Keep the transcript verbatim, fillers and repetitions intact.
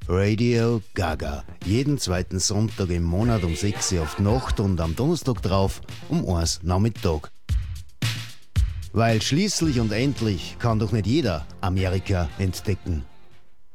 Radio Gaga. Jeden zweiten Sonntag im Monat um sechs Uhr auf die Nacht und am Donnerstag drauf um eins Uhr Nachmittag. Weil schließlich und endlich kann doch nicht jeder Amerika entdecken.